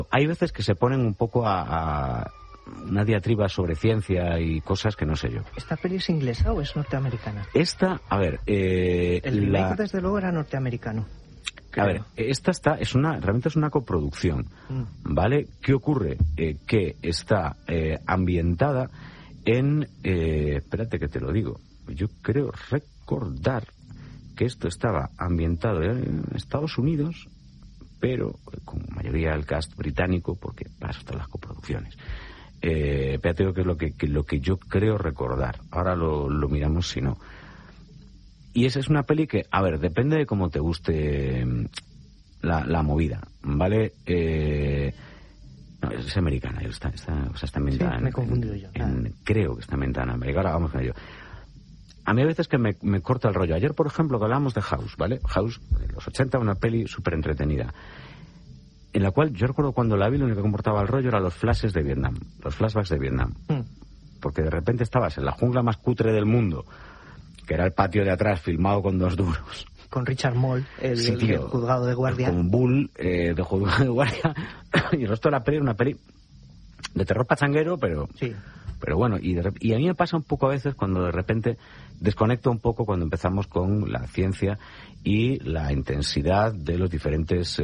Hay veces que se ponen un poco a una diatriba sobre ciencia y cosas que no sé yo. ¿Esta peli es inglesa o es norteamericana? Esta, a ver... el remake, desde luego, era norteamericano. Creo. A ver, realmente es una coproducción, ¿vale? ¿Qué ocurre? Que está ambientada en... espérate que te lo digo. Yo creo recordar que esto estaba ambientado en Estados Unidos, pero con mayoría del cast británico, porque para eso están las coproducciones. Espérate que es lo que yo creo recordar. Ahora lo miramos si no. Y esa es una peli que, a ver, depende de cómo te guste la movida, ¿vale? No, es americana, está ambientada. Sí, me he confundido yo. Creo que está ambientada en América. Ahora vamos con ello. A mí a veces que me corta el rollo. Ayer, por ejemplo, que hablábamos de House, ¿vale? House, de los 80, una peli súper entretenida, en la cual yo recuerdo cuando la vi, lo único que comportaba el rollo eran los flashes de Vietnam, los flashbacks de Vietnam. Porque de repente estabas en la jungla más cutre del mundo, que era el patio de atrás filmado con 2 duros. Con Richard Moll, el juzgado de guardia. Con Bull, de juzgado de guardia. Y el resto de la peli era una peli de terror pachanguero, pero... Sí. Pero bueno, y a mí me pasa un poco a veces cuando de repente desconecto un poco cuando empezamos con la ciencia y la intensidad de los diferentes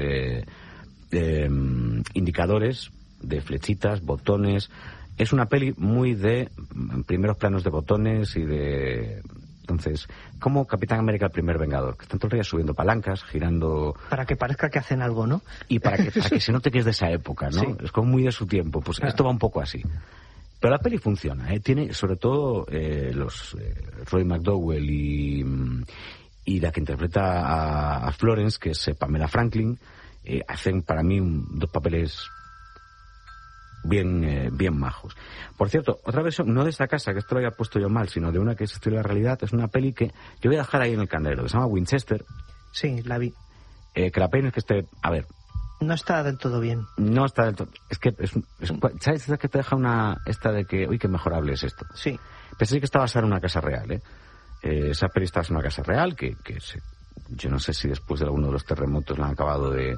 indicadores de flechitas, botones. Es una peli muy de primeros planos de botones y de... Entonces, como Capitán América el primer Vengador, que están todo el día subiendo palancas, girando... Para que parezca que hacen algo, ¿no? Y para que se note que es de esa época, ¿no? Sí. Es como muy de su tiempo. Pues claro. Esto va un poco así. Pero la peli funciona, ¿eh? Tiene, sobre todo, Roy McDowell y la que interpreta a Florence, que es Pamela Franklin, hacen para mí 2 papeles bien majos. Por cierto, otra versión, no de esta casa, que esto lo había puesto yo mal, sino de una que es estilo de la realidad, es una peli que yo voy a dejar ahí en el candelero, que se llama Winchester. Sí, la vi. Que la pena es que esté... A ver... No está del todo bien. No está del todo... Es que... ¿Sabes? Es que te deja esta de que... Uy, qué mejorable es esto. Sí. Pensé que estaba basada en una casa real, ¿eh? Esa peli está en una casa real yo no sé si después de alguno de los terremotos la han acabado de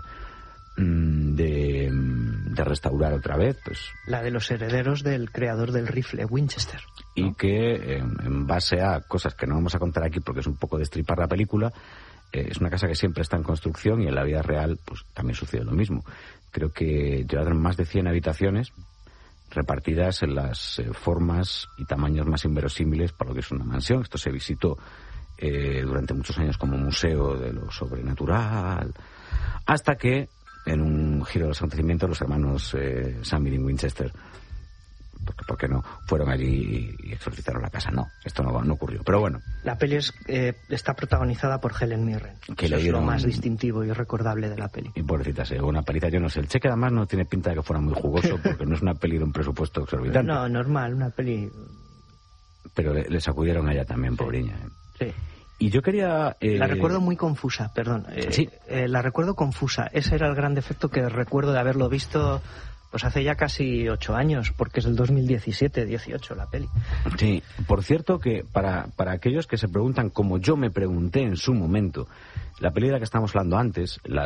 restaurar otra vez, pues... La de los herederos del creador del rifle, Winchester, ¿no? Y que, en base a cosas que no vamos a contar aquí porque es un poco destripar la película, es una casa que siempre está en construcción y en la vida real pues también sucede lo mismo. Creo que llevan más de 100 habitaciones repartidas en las formas y tamaños más inverosímiles para lo que es una mansión. Esto se visitó durante muchos años como museo de lo sobrenatural, hasta que en un giro de los acontecimientos los hermanos Sam y Dean Winchester, ¿por qué no?, fueron allí y exorcizaron la casa. No, esto no ocurrió, pero bueno. La peli está protagonizada por Helen Mirren, que es lo más distintivo y recordable de la peli. Y pobrecita, una paliza, yo no sé, el cheque además no tiene pinta de que fuera muy jugoso porque no es una peli de un presupuesto exorbitante. No, normal, una peli... Pero le sacudieron a ella también, pobreña. Sí. Y yo quería... La recuerdo muy confusa, perdón. Sí. La recuerdo confusa. Ese era el gran defecto que recuerdo de haberlo visto pues hace ya casi 8 años, porque es del 2017-18 la peli. Sí, por cierto que para aquellos que se preguntan, como yo me pregunté en su momento, la peli de la que estamos hablando antes, la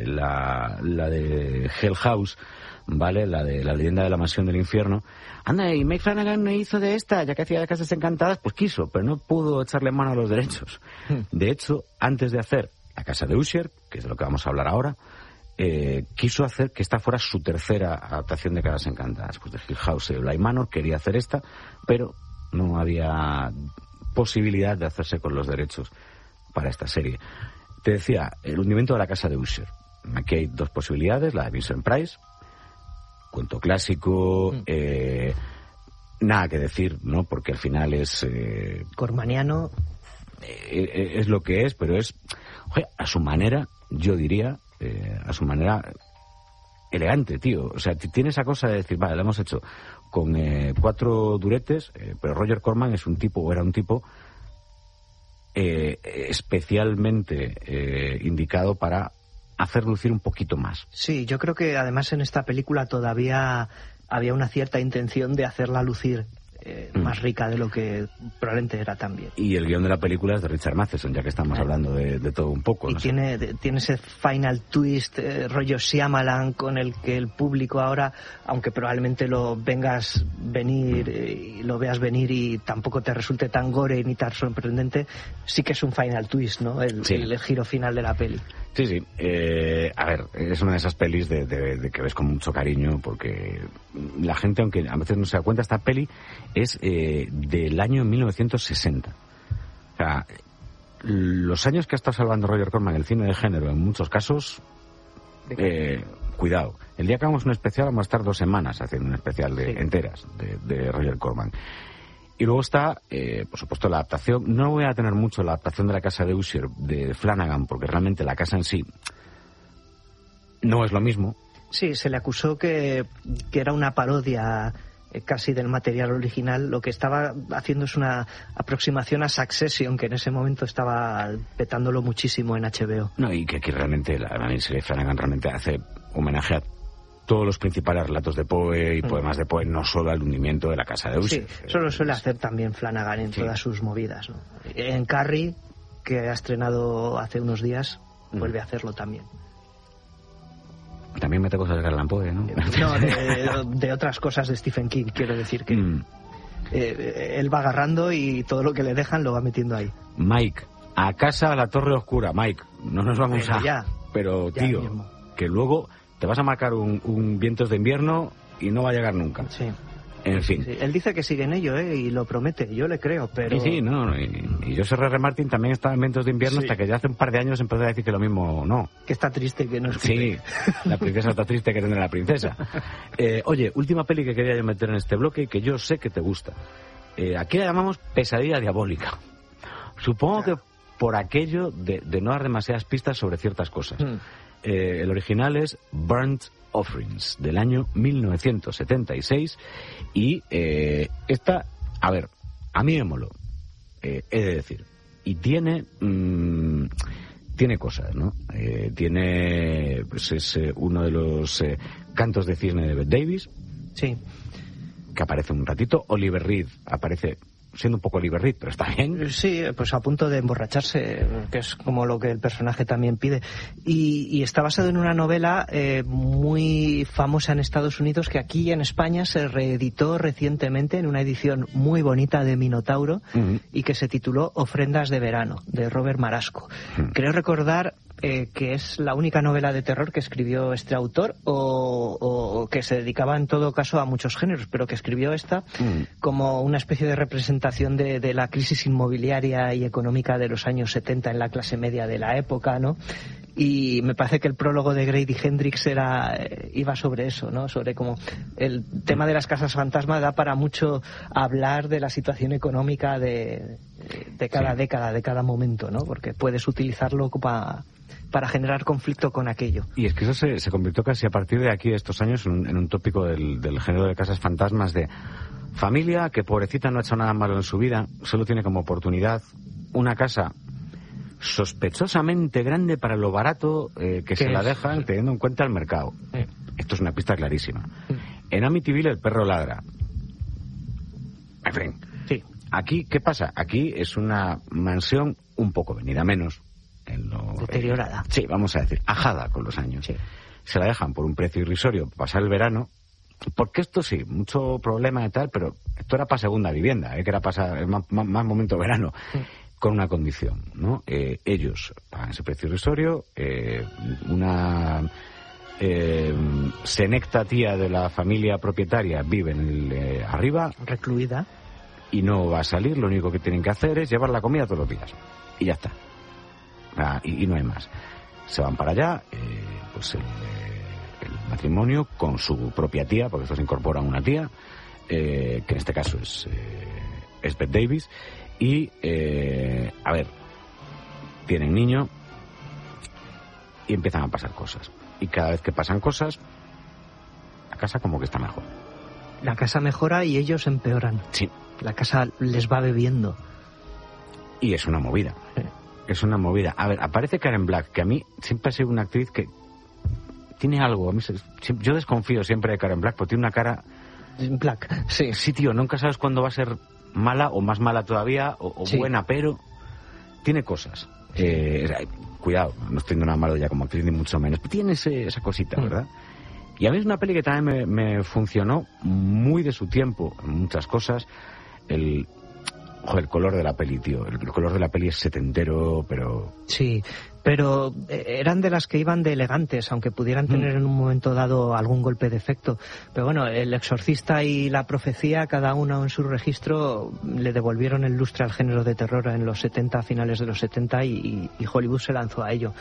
de Hell House, ¿vale? La de la leyenda de la mansión del infierno. Anda, y Mike Flanagan no hizo de esta, ya que hacía de Casas Encantadas, pues quiso, pero no pudo echarle mano a los derechos. De hecho, antes de hacer La Casa de Usher, que es de lo que vamos a hablar ahora, quiso hacer que esta fuera su tercera adaptación de Casas Encantadas. Pues de Hill House y Bly Manor quería hacer esta, pero no había posibilidad de hacerse con los derechos para esta serie. Te decía, el hundimiento de La Casa de Usher. Aquí hay 2 posibilidades, la de Vincent Price, cuento clásico, nada que decir, ¿no? Porque al final es... Cormaniano. Es lo que es, pero es, a su manera, yo diría, a su manera elegante, tío. O sea, tiene esa cosa de decir, vale, lo hemos hecho con 4 duretes, pero Roger Corman es un tipo, o era un tipo, especialmente indicado para hacer lucir un poquito más. Sí, yo creo que además en esta película todavía había una cierta intención de hacerla lucir más rica de lo que probablemente era también. Y el guión de la película es de Richard Matheson, ya que estamos hablando de todo un poco. Y tiene ese final twist, rollo Shyamalan, con el que el público ahora, aunque probablemente lo vengas venir y lo veas venir y tampoco te resulte tan gore ni tan sorprendente, sí que es un final twist, ¿no? El giro final de la peli. Sí, sí. A ver, es una de esas pelis de que ves con mucho cariño, porque la gente, aunque a veces no se da cuenta, esta peli es del año 1960. O sea, los años que ha estado salvando Roger Corman el cine de género, en muchos casos, cuidado. El día que hagamos un especial, vamos a estar 2 semanas haciendo un especial enteras de Roger Corman. Y luego está, por supuesto, la adaptación. No voy a tener mucho la adaptación de La casa de Usher de Flanagan, porque realmente la casa en sí no es lo mismo. Sí, se le acusó que era una parodia casi del material original. Lo que estaba haciendo es una aproximación a Succession, que en ese momento estaba petándolo muchísimo en HBO. No, y que aquí realmente la miniserie de Flanagan realmente hace homenaje a todos los principales relatos de Poe y poemas de Poe, no solo al hundimiento de la casa de Usher. Sí, eso lo suele hacer también Flanagan en todas sus movidas, ¿no? En Carrie, que ha estrenado hace unos días, vuelve a hacerlo también. También mete cosas de Edgar Allan Poe, ¿no? No, de otras cosas de Stephen King, quiero decir que él va agarrando y todo lo que le dejan lo va metiendo ahí. Mike, a casa a la Torre Oscura. Mike, no nos vamos Pero, ya tío, mismo. Que luego te vas a marcar un Vientos de invierno y no va a llegar nunca. Sí. En fin. Sí. Él dice que sigue en ello, y lo promete. Yo le creo, pero... Sí, no. Y Joseph R. Martin también estaba en Vientos de invierno hasta que ya hace un par de años empezó a decir que lo mismo no. Que está triste que no es. Sí, la princesa está triste que tener la princesa. Oye, última peli que quería yo meter en este bloque y que yo sé que te gusta. Aquí la llamamos Pesadilla Diabólica. Supongo que por aquello de no dar demasiadas pistas sobre ciertas cosas. El original es Burnt Offerings, del año 1976, y esta, a ver, a mí me moló, he de decir, y tiene cosas, ¿no? Tiene, pues es uno de los cantos de cisne de Bette Davis, sí, que aparece un ratito. Oliver Reed aparece siendo un poco Oliver Reed, pero está bien. Sí, pues a punto de emborracharse, que es como lo que el personaje también pide. Y está basado en una novela muy famosa en Estados Unidos, que aquí en España se reeditó recientemente en una edición muy bonita de Minotauro, y que se tituló Ofrendas de verano, de Robert Marasco. Creo recordar que es la única novela de terror que escribió este autor, o que se dedicaba en todo caso a muchos géneros, pero que escribió esta como una especie de representación de la crisis inmobiliaria y económica de los años 70 en la clase media de la época, ¿no? Y me parece que el prólogo de Grady Hendrix iba sobre eso, ¿no? Sobre cómo el tema de las casas fantasma da para mucho hablar de la situación económica de cada década, de cada momento, ¿no? Porque puedes utilizarlo para generar conflicto con aquello. Y es que eso se convirtió casi a partir de aquí, estos años, en un tópico del género de casas fantasmas, de familia que pobrecita no ha hecho nada malo en su vida, solo tiene como oportunidad una casa sospechosamente grande para lo barato que se la dejan, teniendo en cuenta el mercado. Esto es una pista clarísima. En Amityville el perro ladra. En fin. Sí. Aquí, ¿qué pasa? Aquí es una mansión un poco venida menos. Deteriorada. Sí, vamos a decir, ajada con los años. Sí. Se la dejan por un precio irrisorio para pasar el verano, porque esto sí, mucho problema y tal, pero esto era para segunda vivienda, que era para más momento verano, con una condición, ¿no? Ellos pagan ese precio irrisorio, una senecta tía de la familia propietaria vive arriba, recluida, y no va a salir. Lo único que tienen que hacer es llevar la comida todos los días, y ya está. Y no hay más. Se van para allá, pues el matrimonio con su propia tía, porque esto se incorpora a una tía, que en este caso es Bette Davis, y a ver, tienen niño y empiezan a pasar cosas, y cada vez que pasan cosas la casa como que está mejor. La casa mejora y ellos empeoran. Sí. La casa les va bebiendo. Y es una movida. Sí. Es una movida. A ver, aparece Karen Black, que a mí siempre ha sido una actriz que tiene algo. Yo desconfío siempre de Karen Black, porque tiene una cara Black, sí. Sí, tío, nunca sabes cuándo va a ser mala o más mala todavía o Sí. buena, pero tiene cosas. Cuidado, no estoy diciendo nada malo ya como actriz ni mucho menos, pero tiene esa cosita, ¿verdad? Y a mí es una peli que también me funcionó muy de su tiempo en muchas cosas. El color de la peli, tío. El color de la peli es setentero, pero... Sí, pero eran de las que iban de elegantes, aunque pudieran tener en un momento dado algún golpe de efecto. Pero bueno, El Exorcista y La Profecía, cada uno en su registro, le devolvieron el lustre al género de terror en los 70, a finales de los 70, y Hollywood se lanzó a ello.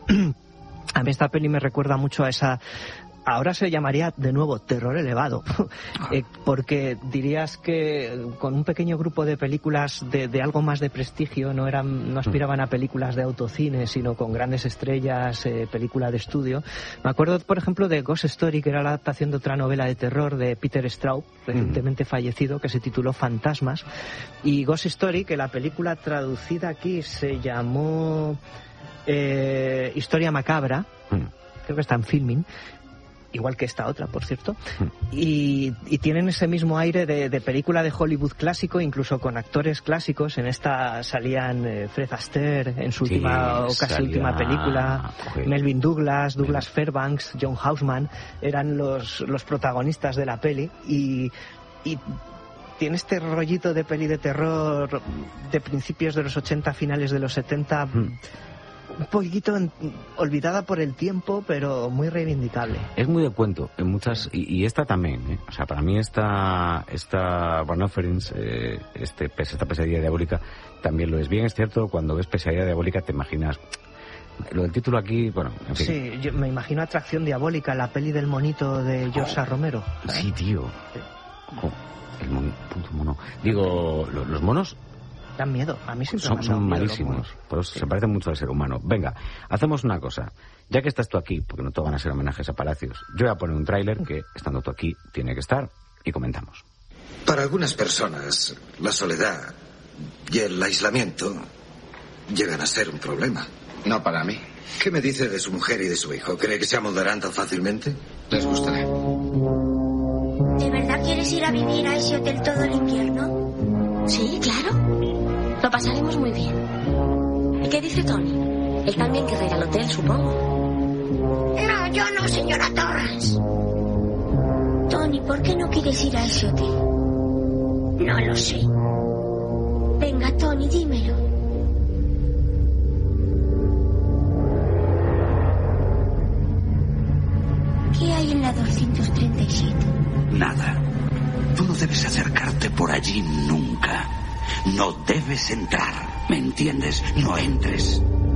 A mí esta peli me recuerda mucho a esa... Ahora se llamaría de nuevo terror elevado, porque dirías que con un pequeño grupo de películas de algo más de prestigio, no aspiraban a películas de autocine, sino con grandes estrellas, película de estudio. Me acuerdo, por ejemplo, de Ghost Story, que era la adaptación de otra novela de terror de Peter Straub, recientemente fallecido, que se tituló Fantasmas. Y Ghost Story, que la película traducida aquí se llamó Historia Macabra, creo que está en Filmin, igual que esta otra, por cierto, y tienen ese mismo aire de película de Hollywood clásico, incluso con actores clásicos. En esta salían Fred Astaire en su casi última película, Melvin Douglas, Fairbanks, John Houseman, eran los protagonistas de la peli, y tiene este rollito de peli de terror de principios de los 80, finales de los 70, un poquito olvidada por el tiempo, pero muy reivindicable. Es muy de cuento en muchas, y esta también, ¿eh? O sea, para mí esta Van Offerings, esta pesadilla diabólica también lo es. Bien, es cierto, cuando ves pesadilla diabólica te imaginas lo del título aquí, bueno, en fin. Sí, yo me imagino Atracción Diabólica, la peli del monito de George Romero. Sí, tío. El puto mono. Digo, los monos dan miedo. A mí siempre me son miedo, malísimos. Pues se parecen mucho al ser humano. Venga, hacemos una cosa. Ya que estás tú aquí, porque no te van a ser homenajes a Palacios, yo voy a poner un tráiler que, estando tú aquí, tiene que estar, y comentamos. Para algunas personas, la soledad y el aislamiento llegan a ser un problema. No para mí. ¿Qué me dice de su mujer y de su hijo? ¿Cree que se amoldarán tan fácilmente? Les gustará. ¿De verdad quieres ir a vivir a ese hotel todo el invierno? Sí, claro. Lo pasaremos muy bien. ¿Y qué dice Tony? Él también querrá ir al hotel, supongo. No, yo no, señora Torrance. Tony, ¿por qué no quieres ir a ese hotel? No lo sé. Venga, Tony, dímelo. ¿Qué hay en la 237? Nada. Tú no debes acercarte por allí nunca. No debes entrar. ¿Me entiendes? No entres.